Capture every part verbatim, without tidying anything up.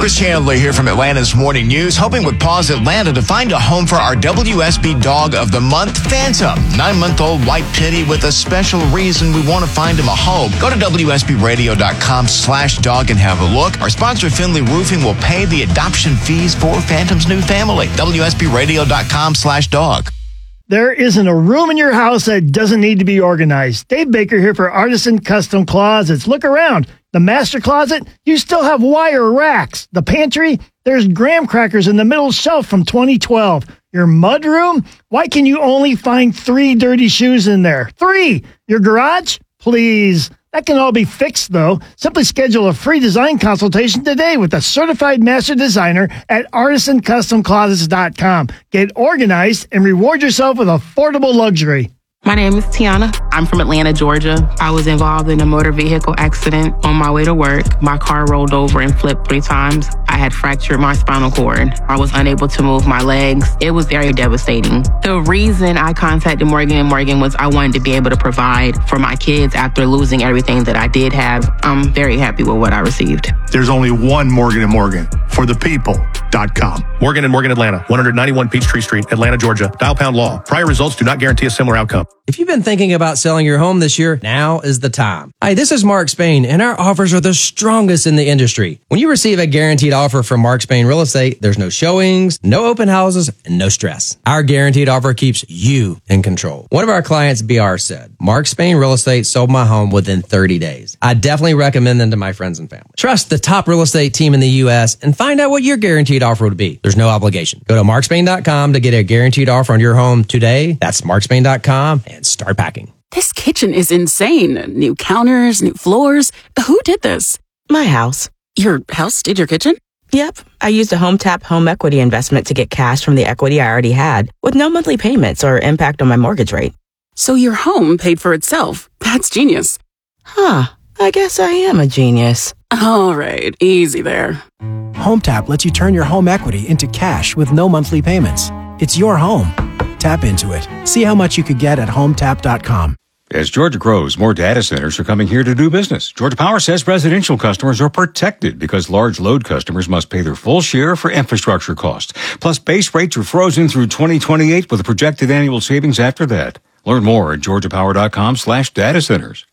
Chris Chandler here from Atlanta's Morning News, hoping with Paws Atlanta to find a home for our W S B Dog of the Month, Phantom. Nine-month-old white pitty with a special reason we want to find him a home. Go to W S B radio dot com slash dog and have a look. Our sponsor, Finley Roofing, will pay the adoption fees for Phantom's new family. W S B radio dot com slash dog. There isn't a room in your house that doesn't need to be organized. Dave Baker here for Artisan Custom Closets. Look around. The master closet, you still have wire racks. The pantry, there's graham crackers in the middle shelf from twenty twelve. Your mud room, why can you only find three dirty shoes in there? Three! Your garage? Please. That can all be fixed, though. Simply schedule a free design consultation today with a certified master designer at artisan custom closets dot com. Get organized and reward yourself with affordable luxury. My name is Tiana. I'm from Atlanta, Georgia. I was involved in a motor vehicle accident on my way to work. My car rolled over and flipped three times. I had fractured my spinal cord. I was unable to move my legs. It was very devastating. The reason I contacted Morgan and Morgan was I wanted to be able to provide for my kids after losing everything that I did have. I'm very happy with what I received. There's only one Morgan and Morgan for the people dot com. Morgan and Morgan Atlanta, one ninety-one Peachtree Street, Atlanta, Georgia. Dial pound law. Prior results do not guarantee a similar outcome. If you've been thinking about selling your home this year, now is the time. Hi, this is Mark Spain, and our offers are the strongest in the industry. When you receive a guaranteed offer from Mark Spain Real Estate, there's no showings, no open houses, and no stress. Our guaranteed offer keeps you in control. One of our clients, B R, said, Mark Spain Real Estate sold my home within thirty days. I definitely recommend them to my friends and family. Trust the top real estate team in the U S and find out what your guaranteed offer would be. There's no obligation. Go to mark spain dot com to get a guaranteed offer on your home today. That's mark spain dot com and start packing. This kitchen is insane. New counters, new floors. Who did this? My house. Your house did your kitchen? Yep. I used a HomeTap home equity investment to get cash from the equity I already had with no monthly payments or impact on my mortgage rate. So your home paid for itself. That's genius. Huh. I guess I am a genius. All right. Easy there. HomeTap lets you turn your home equity into cash with no monthly payments. It's your home. Tap into it. See how much you could get at home tap dot com. As Georgia grows, more data centers are coming here to do business. Georgia Power says residential customers are protected because large load customers must pay their full share for infrastructure costs. Plus, base rates are frozen through twenty twenty-eight with a projected annual savings after that. Learn more at georgia power dot com slash data centers.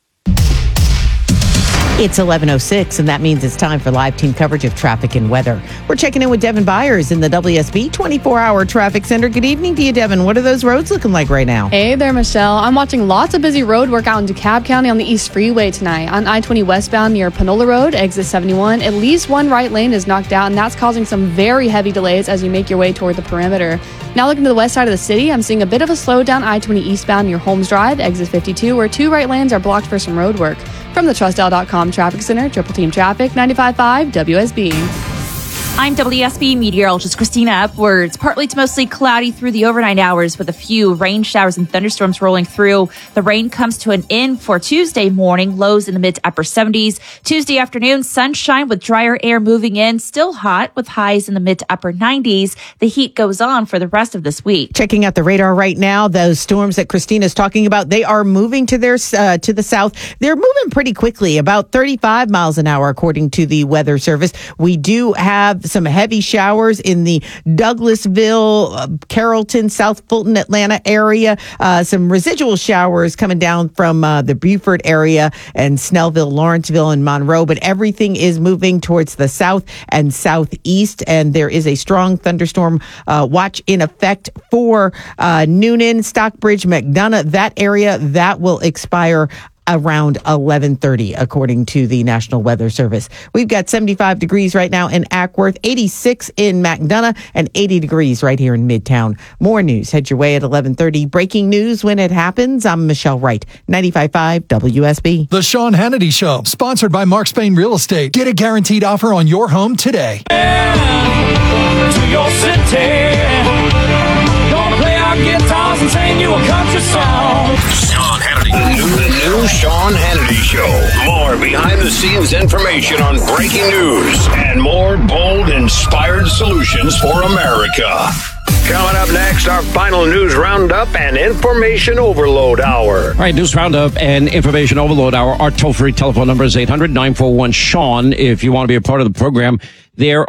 It's eleven oh six, and that means it's time for live team coverage of traffic and weather. We're checking in with Devin Byers in the W S B twenty-four hour Traffic Center. Good evening to you, Devin. What are those roads looking like right now? Hey there, Michelle. I'm watching lots of busy road work out in DeKalb County on the East Freeway tonight. On I twenty westbound near Panola Road, exit seventy-one, at least one right lane is knocked out, and that's causing some very heavy delays as you make your way toward the perimeter. Now looking to the west side of the city, I'm seeing a bit of a slowdown I twenty eastbound near Holmes Drive, exit fifty-two, where two right lanes are blocked for some road work. From the trust l dot com Traffic Center, Triple Team Traffic, ninety-five point five W S B. I'm W S B meteorologist Christina Upwards. Partly to mostly cloudy through the overnight hours with a few rain showers and thunderstorms rolling through. The rain comes to an end for Tuesday morning, lows in the mid to upper seventies. Tuesday afternoon, sunshine with drier air moving in, still hot with highs in the mid to upper nineties. The heat goes on for the rest of this week. Checking out the radar right now, those storms that Christina's talking about, they are moving to their uh, to the south. They're moving pretty quickly, about thirty-five miles an hour, according to the Weather Service. We do have some heavy showers in the Douglasville, uh, Carrollton, South Fulton, Atlanta area. Uh, some residual showers coming down from uh, the Beaufort area and Snellville, Lawrenceville, and Monroe. But everything is moving towards the south and southeast. And there is a strong thunderstorm uh, watch in effect for uh, Noonan, Stockbridge, McDonough. That area, that will expire around eleven thirty, according to the National Weather Service. We've got seventy-five degrees right now in Ackworth, eighty-six in McDonough, and eighty degrees right here in Midtown. More news, head your way at eleven thirty. Breaking news when it happens. I'm Michelle Wright, ninety-five point five W S B. The Sean Hannity Show, sponsored by Mark Spain Real Estate. Get a guaranteed offer on your home today. To your city. Gonna play our guitars and sing you a country song. Sean Hannity. The new Sean Hannity Show. More behind-the-scenes information on breaking news and more bold, inspired solutions for America. Coming up next, our final news roundup and information overload hour. All right, news roundup and information overload hour. Our toll-free telephone number is eight hundred nine four one Sean if you want to be a part of the program. There